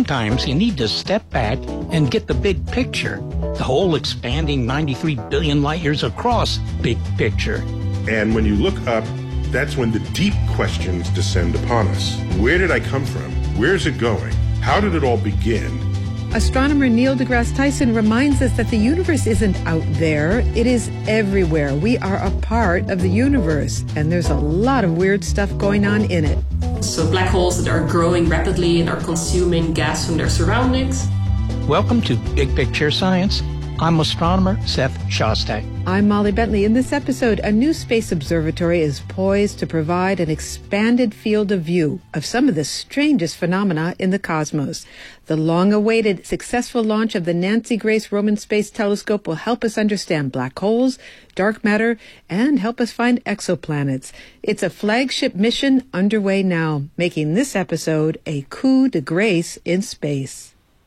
sometimes you need to step back and get the big picture, the whole expanding 93 billion light years across big picture. And when you look up, that's when the deep questions descend upon us. Where did I come from? Where's it going? How did it all begin? Astronomer Neil deGrasse Tyson reminds us that the universe isn't out there, it is everywhere. We are a part of the universe, and there's a lot of weird stuff going on in it. So black holes that are growing rapidly and are consuming gas from their surroundings. Welcome to Big Picture Science. I'm astronomer Seth Shostak. I'm Molly Bentley. In this episode, a new space observatory is poised to provide an expanded field of view of some of the strangest phenomena in the cosmos. The long-awaited successful launch of the Nancy Grace Roman Space Telescope will help us understand black holes, dark matter, and help us find exoplanets. It's a flagship mission underway now, making this episode a coup de grace in space.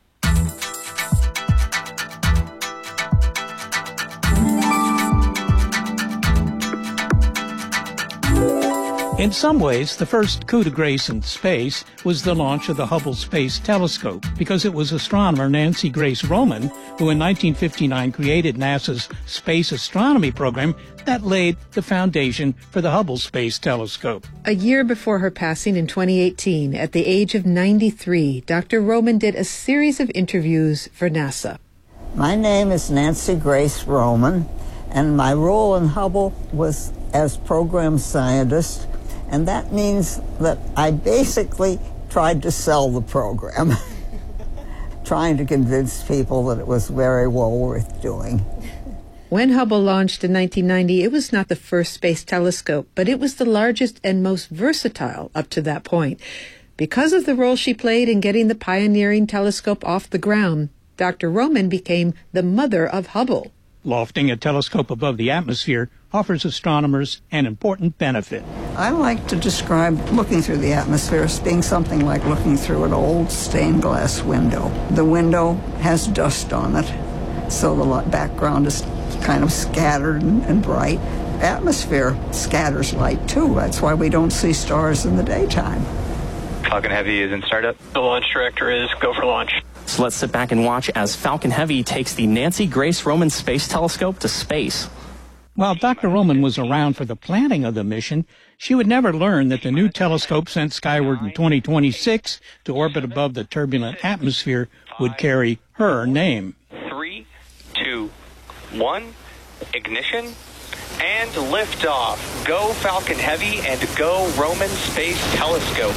In some ways, the first coup de grace in space was the launch of the Hubble Space Telescope, because it was astronomer Nancy Grace Roman who in 1959 created NASA's space astronomy program that laid the foundation for the Hubble Space Telescope. A year before her passing in 2018, at the age of 93, Dr. Roman did a series of interviews for NASA. My name is Nancy Grace Roman, and my role in Hubble was as program scientist. And that means that I basically tried to sell the program, trying to convince people that it was very well worth doing. When Hubble launched in 1990, it was not the first space telescope, but it was the largest and most versatile up to that point. Because of the role she played in getting the pioneering telescope off the ground, Dr. Roman became the mother of Hubble. Lofting a telescope above the atmosphere offers astronomers an important benefit. I like to describe looking through the atmosphere as being something like looking through an old stained glass window. The window has dust on it, so the background is kind of scattered and bright. Atmosphere scatters light too. That's why we don't see stars in the daytime. Falcon Heavy is in startup. The launch director is go for launch. So let's sit back and watch as Falcon Heavy takes the Nancy Grace Roman Space Telescope to space. While Dr. Roman was around for the planning of the mission, she would never learn that the new telescope sent skyward in 2026 to orbit above the turbulent atmosphere would carry her name. 3, 2, 1, ignition, and liftoff. Go Falcon Heavy and go Roman Space Telescope.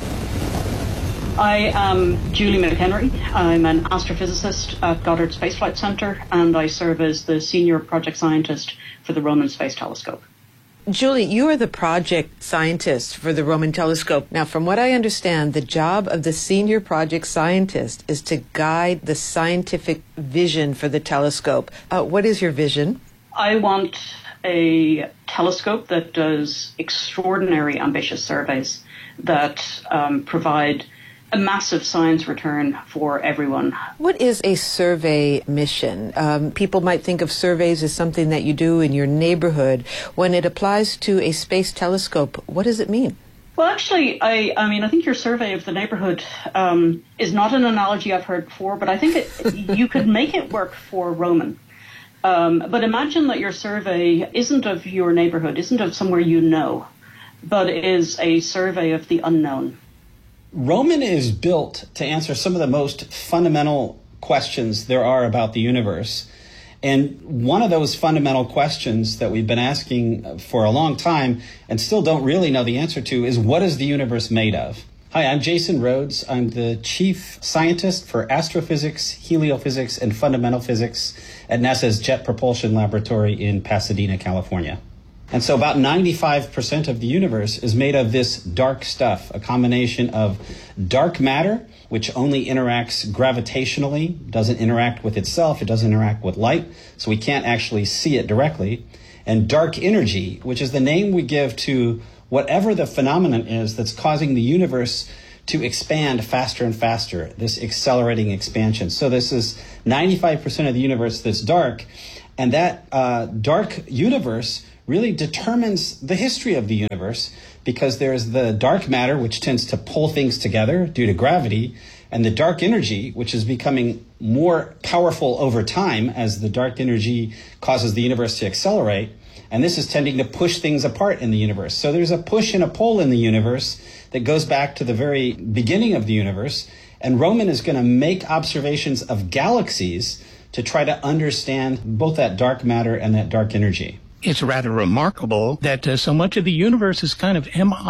I am Julie McHenry. I'm an astrophysicist at Goddard Space Flight Center, and I serve as the senior project scientist for the Roman Space Telescope. Julie, you are the project scientist for the Roman Telescope. Now, from what I understand, the job of the senior project scientist is to guide the scientific vision for the telescope. What is your vision? I want a telescope that does extraordinary ambitious surveys that provide a massive science return for everyone. What is a survey mission? People might think of surveys as something that you do in your neighborhood. When it applies to a space telescope, what does it mean? Well, actually, I think your survey of the neighborhood is not an analogy I've heard before, but I think you could make it work for Roman. But imagine that your survey isn't of your neighborhood, isn't of somewhere you know, but is a survey of the unknown. Roman is built to answer some of the most fundamental questions there are about the universe. And one of those fundamental questions that we've been asking for a long time and still don't really know the answer to is, what is the universe made of? Hi, I'm Jason Rhodes. I'm the chief scientist for astrophysics, heliophysics, and fundamental physics at NASA's Jet Propulsion Laboratory in Pasadena, California. And so about 95% of the universe is made of this dark stuff, a combination of dark matter, which only interacts gravitationally, doesn't interact with itself, it doesn't interact with light, so we can't actually see it directly, and dark energy, which is the name we give to whatever the phenomenon is that's causing the universe to expand faster and faster, this accelerating expansion. So this is 95% of the universe that's dark, and that dark universe really determines the history of the universe, because there's the dark matter, which tends to pull things together due to gravity, And the dark energy, which is becoming more powerful over time as the dark energy causes the universe to accelerate, and this is tending to push things apart in the universe. So there's a push and a pull in the universe that goes back to the very beginning of the universe. And Roman is going to make observations of galaxies to try to understand both that dark matter and that dark energy. It's rather remarkable that so much of the universe is kind of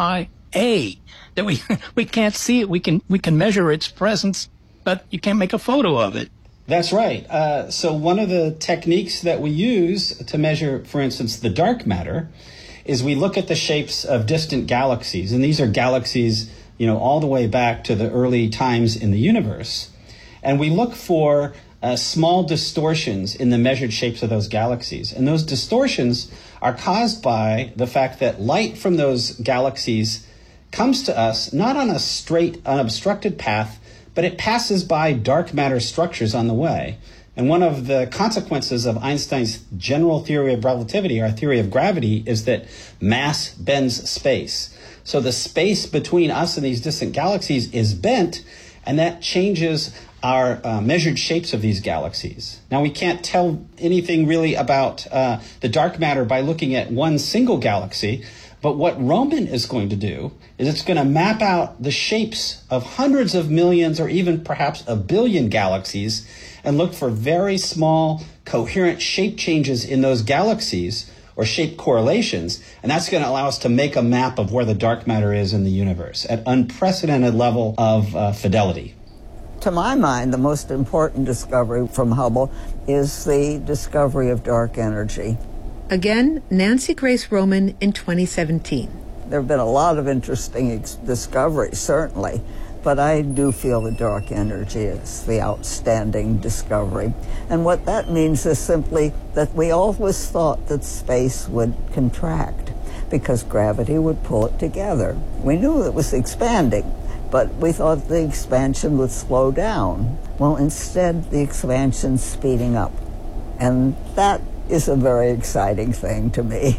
MIA, that we can't see it. We can measure its presence, but you can't make a photo of it. That's right. So one of the techniques that we use to measure, for instance, the dark matter is we look at the shapes of distant galaxies. And these are galaxies, all the way back to the early times in the universe. And we look for small distortions in the measured shapes of those galaxies. And those distortions are caused by the fact that light from those galaxies comes to us not on a straight, unobstructed path, but it passes by dark matter structures on the way. And one of the consequences of Einstein's general theory of relativity, our theory of gravity, is that mass bends space. So the space between us and these distant galaxies is bent, and that changes our measured shapes of these galaxies. Now, we can't tell anything really about the dark matter by looking at one single galaxy, but what Roman is going to do is it's going to map out the shapes of hundreds of millions or even perhaps a billion galaxies and look for very small, coherent shape changes in those galaxies or shape correlations, and that's going to allow us to make a map of where the dark matter is in the universe at unprecedented level of fidelity. To my mind, the most important discovery from Hubble is the discovery of dark energy. Again, Nancy Grace Roman in 2017. There have been a lot of interesting discoveries, certainly, but I do feel the dark energy is the outstanding discovery. And what that means is simply that we always thought that space would contract because gravity would pull it together. We knew it was expanding, but we thought the expansion would slow down. Well, instead, the expansion's speeding up. And that is a very exciting thing to me.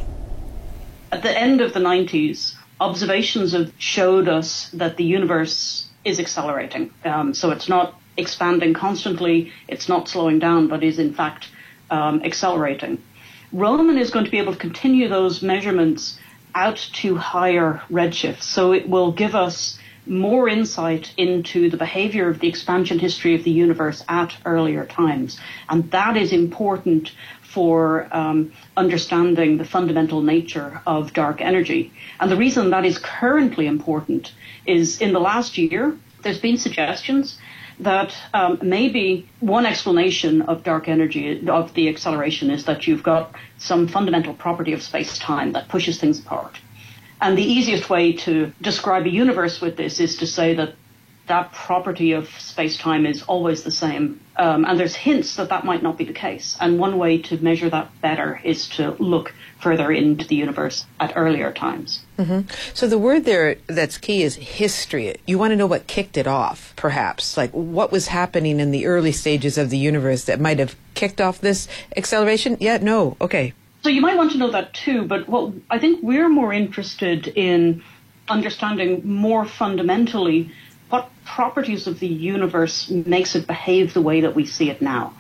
At the end of the 90s, observations have showed us that the universe is accelerating. So it's not expanding constantly, it's not slowing down, but is in fact accelerating. Roman is going to be able to continue those measurements out to higher redshifts. So it will give us more insight into the behavior of the expansion history of the universe at earlier times. And that is important for understanding the fundamental nature of dark energy. And the reason that is currently important is in the last year, there's been suggestions that maybe one explanation of dark energy, of the acceleration, is that you've got some fundamental property of space-time that pushes things apart. And the easiest way to describe a universe with this is to say that that property of space-time is always the same. And there's hints that that might not be the case. And one way to measure that better is to look further into the universe at earlier times. Mm-hmm. So the word there that's key is history. You want to know what kicked it off, perhaps. Like what was happening in the early stages of the universe that might have kicked off this acceleration? Yeah, no, okay. So you might want to know that too, but what I think we're more interested in understanding more fundamentally what properties of the universe makes it behave the way that we see it now.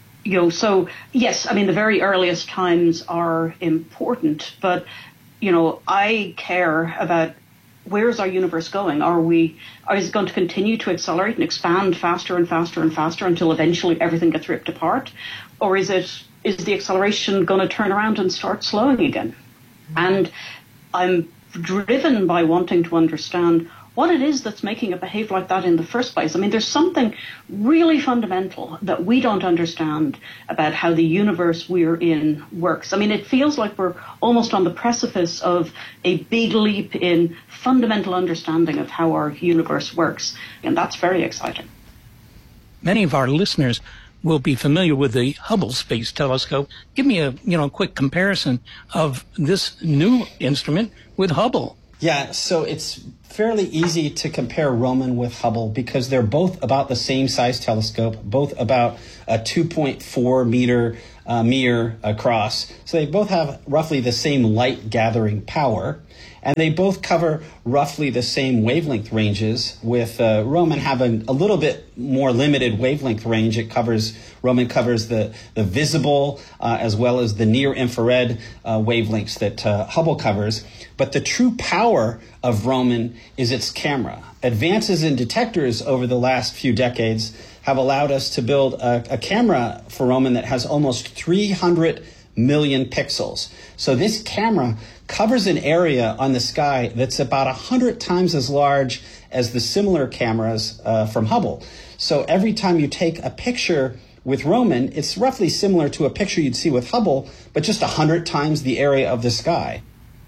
So yes, I mean, the very earliest times are important, but, I care about where's our universe going? Is it going to continue to accelerate and expand faster and faster and faster until eventually everything gets ripped apart? Or is the acceleration going to turn around and start slowing again? And I'm driven by wanting to understand what it is that's making it behave like that in the first place. I mean, there's something really fundamental that we don't understand about how the universe we're in works. I mean, it feels like we're almost on the precipice of a big leap in fundamental understanding of how our universe works, and that's very exciting. Many of our listeners will be familiar with the Hubble Space Telescope. Give me a quick comparison of this new instrument with Hubble. Yeah, so it's fairly easy to compare Roman with Hubble because they're both about the same size telescope, both about a 2.4 meter across. So they both have roughly the same light gathering power. And they both cover roughly the same wavelength ranges, with Roman having a little bit more limited wavelength range. Roman covers the visible as well as the near-infrared wavelengths that Hubble covers. But the true power of Roman is its camera. Advances in detectors over the last few decades have allowed us to build a camera for Roman that has almost 300 million pixels. So this camera covers an area on the sky that's about 100 times as large as the similar cameras from Hubble. So every time you take a picture with Roman, it's roughly similar to a picture you'd see with Hubble, but just 100 times the area of the sky.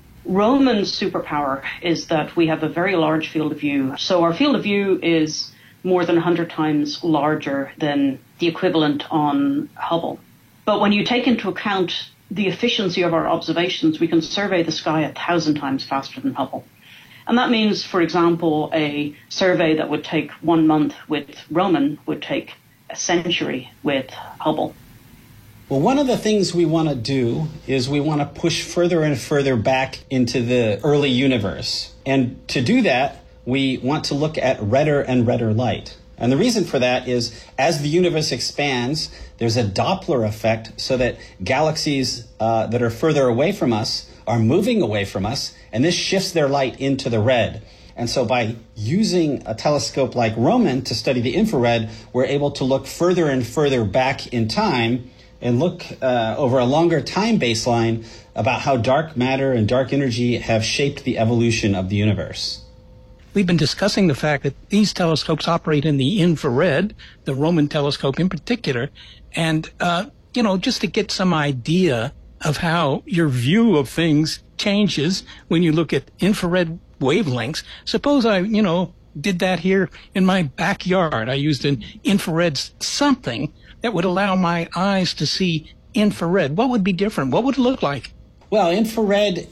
Roman's superpower is that we have a very large field of view. So our field of view is more than 100 times larger than the equivalent on Hubble. But when you take into account the efficiency of our observations, we can survey the sky 1,000 times faster than Hubble. And that means, for example, a survey that would take 1 month with Roman would take a century with Hubble. Well, one of the things we want to do is we want to push further and further back into the early universe. And to do that, we want to look at redder and redder light. And the reason for that is as the universe expands, there's a Doppler effect so that galaxies that are further away from us are moving away from us, and this shifts their light into the red. And so by using a telescope like Roman to study the infrared, we're able to look further and further back in time and look over a longer time baseline about how dark matter and dark energy have shaped the evolution of the universe. We've been discussing the fact that these telescopes operate in the infrared, the Roman telescope in particular, and, just to get some idea of how your view of things changes when you look at infrared wavelengths. Suppose I, did that here in my backyard. I used an infrared something that would allow my eyes to see infrared. What would be different? What would it look like? Well, infrared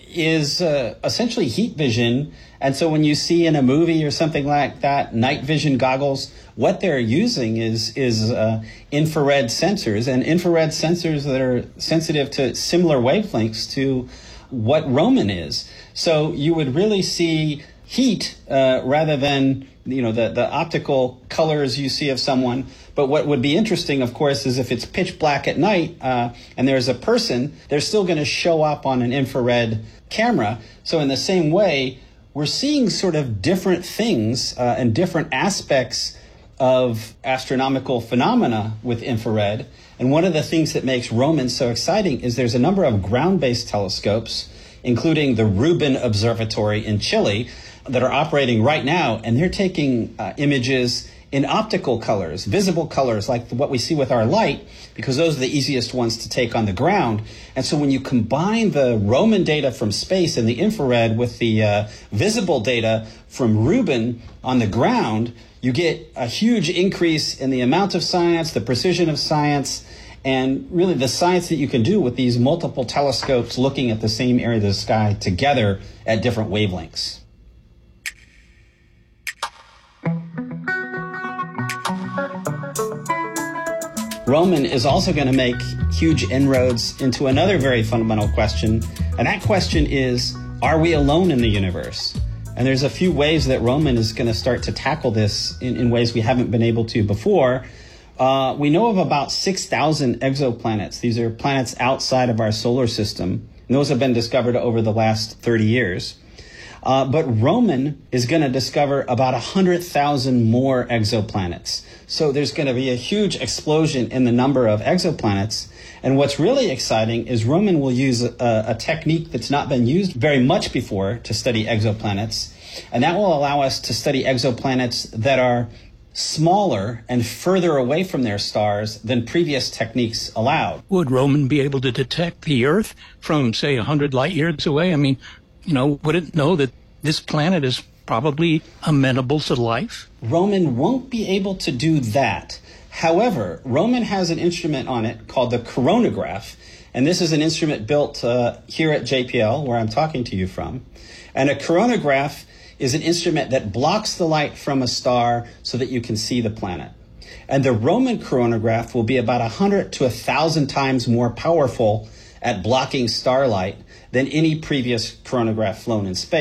is essentially heat vision. And so when you see in a movie or something like that, night vision goggles, what they're using is infrared sensors, and infrared sensors that are sensitive to similar wavelengths to what Roman is. So you would really see heat rather than the optical colors you see of someone. But what would be interesting, of course, is if it's pitch black at night and there's a person, they're still going to show up on an infrared camera. So in the same way, we're seeing sort of different things and different aspects of astronomical phenomena with infrared. And one of the things that makes Roman so exciting is there's a number of ground-based telescopes, including the Rubin Observatory in Chile, that are operating right now, and they're taking images in optical colors, visible colors like what we see with our light, because those are the easiest ones to take on the ground. And so when you combine the Roman data from space and the infrared with the visible data from Rubin on the ground, you get a huge increase in the amount of science, the precision of science, and really the science that you can do with these multiple telescopes looking at the same area of the sky together at different wavelengths. Roman is also going to make huge inroads into another very fundamental question, and that question is, are we alone in the universe? And there's a few ways that Roman is going to start to tackle this in ways we haven't been able to before. We know of about 6,000 exoplanets. These are planets outside of our solar system, and those have been discovered over the last 30 years. But Roman is going to discover about 100,000 more exoplanets. So there's going to be a huge explosion in the number of exoplanets. And what's really exciting is Roman will use a technique that's not been used very much before to study exoplanets. And that will allow us to study exoplanets that are smaller and further away from their stars than previous techniques allowed. Would Roman be able to detect the Earth from, say, 100 light years away? I mean, would it know that this planet is probably amenable to life? Roman won't be able to do that. However, Roman has an instrument on it called the coronagraph, and this is an instrument built here at JPL, where I'm talking to you from. And a coronagraph is an instrument that blocks the light from a star so that you can see the planet. And the Roman coronagraph will be about 100 to 1,000 times more powerful at blocking starlight than any previous coronagraph flown in space.